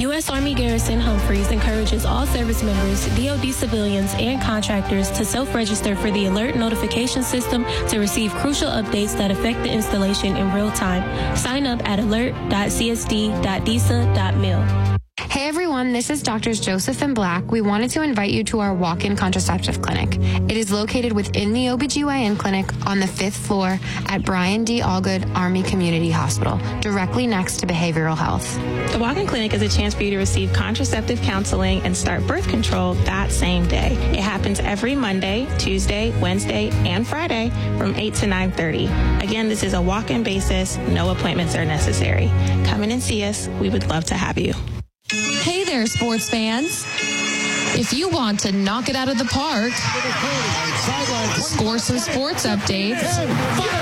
U.S. Army Garrison Humphreys encourages all service members, DoD civilians, and contractors to self-register for the Alert Notification System to receive crucial updates that affect the installation in real time. Sign up at alert.csd.disa.mil. Hey everyone, this is Doctors Joseph and Black. We wanted to invite you to our walk-in contraceptive clinic. It is located within the OBGYN clinic on the 5th floor at Brian D. Allgood Army Community Hospital, directly next to behavioral health. The walk-in clinic is a chance for you to receive contraceptive counseling and start birth control that same day. It happens every Monday, Tuesday, Wednesday, and Friday from 8 to 9:30. Again, this is a walk-in basis. No appointments are necessary. Come in and see us. We would love to have you. Hey there, sports fans. If you want to knock it out of the park, score some sports updates,